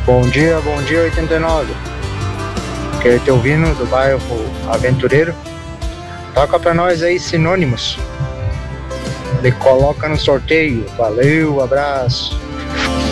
Bom dia 89. Que teu vindo do bairro Aventureiro. Toca pra nós aí sinônimos. Ele coloca no sorteio. Valeu, abraço.